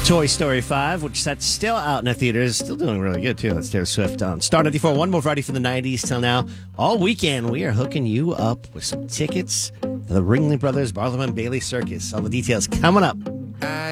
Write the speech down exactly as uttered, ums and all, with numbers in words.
Toy Story five, which that's still out in the theaters, still doing really good, too. That's Taylor Swift on Star ninety-four, one more Friday from the nineties till now. All weekend, we are hooking you up with some tickets for the Ringling Brothers Barnum and Bailey Circus. All the details coming up.